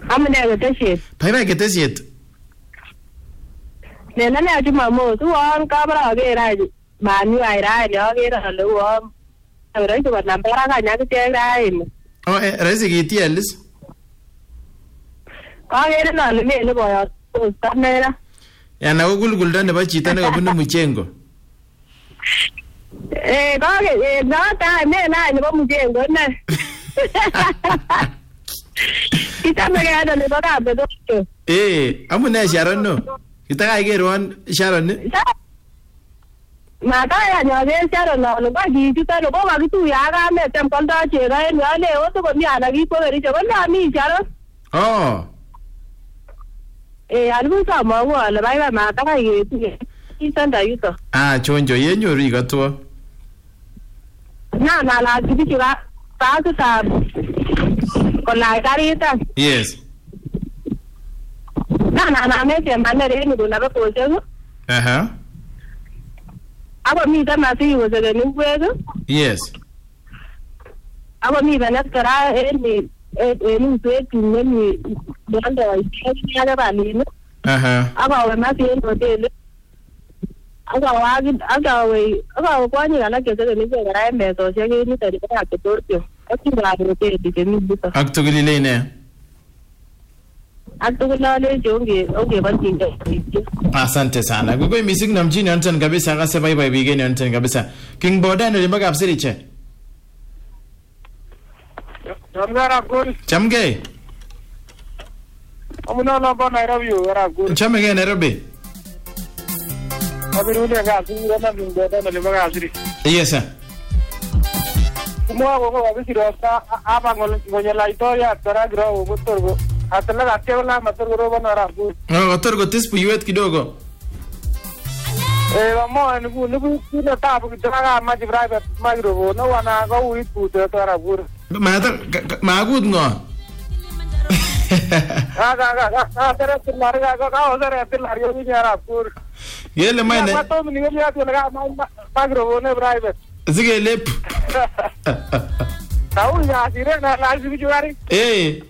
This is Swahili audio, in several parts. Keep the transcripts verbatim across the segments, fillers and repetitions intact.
Amune ketesiet. Baibai ketesiet. Nena ne Jumamos, uon kabra agera manu aira ne agera ale uon. Rais ko nambara ka nya kite rain. Oh, eh, rais kitielis. Agera na le ne boyo stanera. Yana ko gulguldo nebo chito ne kabunu Muchengo. Eh, ka ke na ta ne na nebo Muchengo ne. Kita me ga ne ba ka bedo. Eh, amune Sharon no. Kita ka igerwan Sharon ni. Mata ya nyoge Sharon no lo ba gi tu ta lo ba gi tu ya ga me tem kon da che ga ne ale o to ko mi ana gi ko ri che ko na mi Sharon. Oh. Eh, albu sa ma wa le ba ba mata ka gi tu. Isanda yuto. Ah, chonjo yenyoru ikatwo. Na na la ti ga ta ku ta con la carita. Yes. Na na na me te manere ni na ba ko jego. Aha. Aba mi ta ma ti wo de ni kwego. Yes. Aba mi ba na kara e ni e ni te ti ni ni donde ai ya ba ni. Aha. Aba wa ma ti no de. Aga wa aga we aga kwa ni na ke de ni ke gara me to se ni te ri ka ke tortio. Aki ba ro te di ke mi buta. Aktugulile ne. Aktugulale jonge oge ba ti. Asante sana. Gogo mising na mjini anten kabisa akase bye bye bigeni anten kabisa. King Boda ndio limbaga afsiriche. Jamgara gol. Chamge. Amuna na ba Nairobi ora gol. Chamge Nairobi. Abiru ne ga tin na King Boda ndio limbaga afsiri. Yes sir. Kumwa gogo abisiro sta aba ngol ngonya historia tara gro mutorgo. Atala gatewala matorgo bana rabu. No, otorgo tispu yuet kidogo. Eh, vamos, nugu nugu kina tabu kitaka maji private magro no wana go uitu te tara bur. Mata magut ngo. Aga aga aga tere tilar ga ga ga tere tilar yo ni ara bur. Yele maine. Ma to ni ngi ya to ga magro ne private. Zige lep. Tau ya sire na la zibi juari. Eh.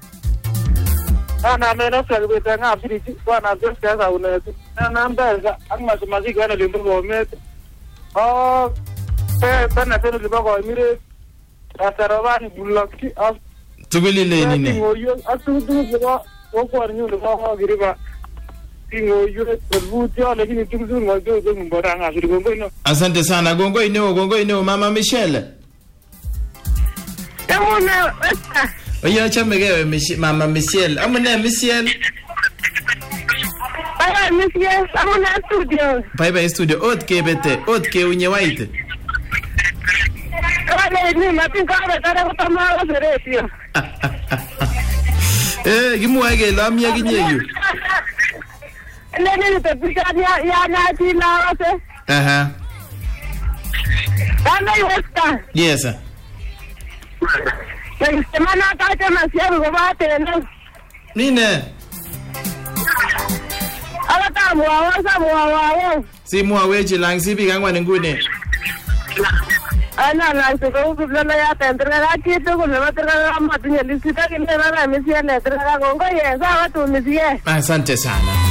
Ana me no se be nga firi kwa na just ka una. Na nda ga amma se mazi ga na limbo go me. Oh, pe pe na te no limbo go mire. Asaroban bulaki as tugulile ni ne. Ngoyo atu du go o ko arnyu no go giriba. Ngoyo buti ole ni tuzu ngo go go mbora nga firi go no. Asante sana gongo ineo gongo ineo mama Michelle. Tamuna. Oya chamege mama Michelle. Amune Michelle. Bye Michelle, amuna studio. Bye bye studio. Ot ke bete, ot ke unye white. Kale ni mati ka tara ko tama la seretio. Eh, gimu age la mia ginyeyu. Le ni te pika ya ya na ti la ose. Aha. Dame esta. Yes sir. La semana ka te masiero go ba te no. Nine. Ala ta mo wa sa mo wa. Si mo aweji lang sibi kangwa ngune. Ana na se go ku la ya te entre la ki to ko na tra la ma tu ni lisita que le va a Michelle tra la gongo ye sa va tu Michelle. Asante sana.